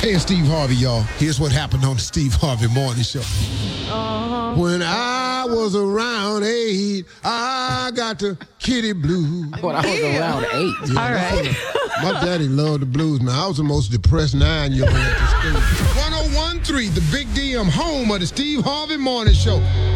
Hey, Steve Harvey, y'all. Here's what happened on the Steve Harvey Morning Show. When I was around 8, I got the kitty blues. When I was around 8. Yeah, All right. My daddy loved the blues, man. I was the most depressed 9-year-old at the school. 101.3, the Big DM, home of the Steve Harvey Morning Show.